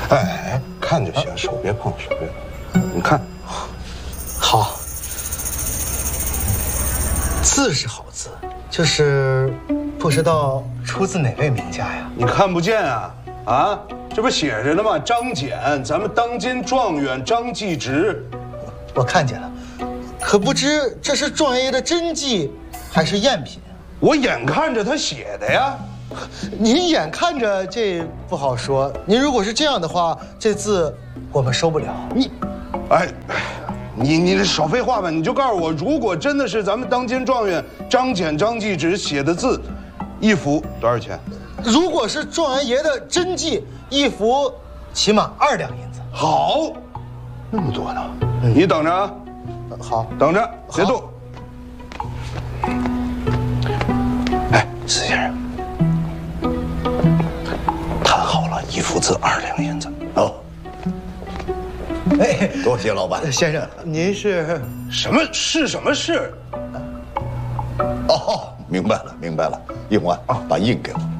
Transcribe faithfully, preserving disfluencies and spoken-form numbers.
哎，看就行，手别碰，手别碰。你看， 好，字是好字，就是不知道出自哪位名家呀？ 你看不见啊？啊，这不写着呢吗？张謇，咱们当今状元张继直。 我看见了，可不知这是状元爷的真迹还是赝品？ 我眼看着他写的呀。 您眼看着这不好说，您如果是这样的话，这字我们收不了。 你，哎，你你这少废话吧，你就告诉我，如果真的是咱们当今状元张謇、张继直写的字，一幅多少钱？ 如果是状元爷的真迹，一幅起码二两银子。 好，那么多呢？嗯、你等着啊。 好， 等着，别动。哎，司先生。谈好了，一幅字二两银子。 哦，哎，多谢老板先生，您是什么是什么事？ 哦，明白了，明白了。应完啊，把印给我。